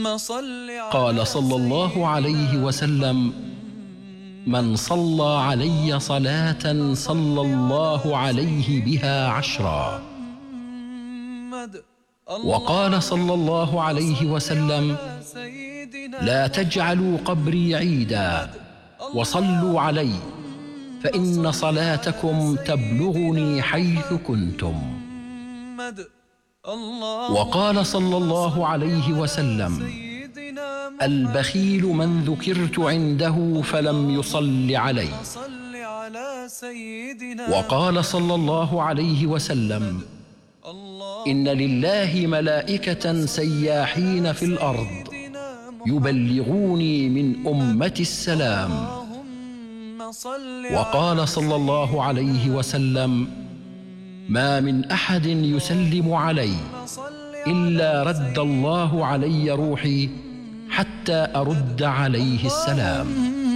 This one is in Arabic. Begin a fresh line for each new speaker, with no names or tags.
قال صلى الله عليه وسلم: من صلى علي صلاة صلى الله عليه بها 10. وقال صلى الله عليه وسلم: لا تجعلوا قبري عيدا وصلوا علي، فإن صلاتكم تبلغني حيث كنتم. وقال صلى الله عليه وسلم: البخيل من ذكرت عنده فلم يصل علي. وقال صلى الله عليه وسلم: إن لله ملائكة سياحين في الأرض يبلغوني من أمتي السلام. وقال صلى الله عليه وسلم: ما من أحد يسلم علي إلا رد الله علي روحي حتى أرد عليه السلام.